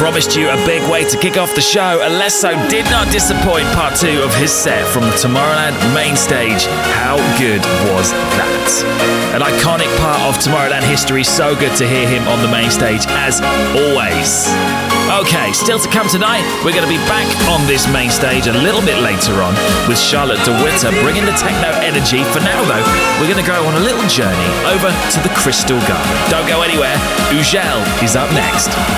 promised you a big way to kick off the show, Alesso did not disappoint. Part 2 of his set from the Tomorrowland main stage. How good was that? An iconic part of Tomorrowland history. So good to hear him on the main stage, as always. Okay, still to come tonight, we're going to be back on this main stage a little bit later on with Charlotte de Witte bringing the techno energy. For now, though, we're going to go on a little journey over to the Crystal Garden. Don't go anywhere. Ugel is up next.